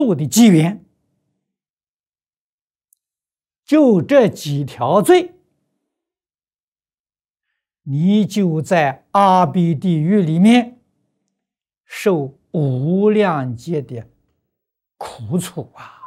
的机缘，就这几条罪，你就在阿鼻地狱里面受无量劫的苦楚啊！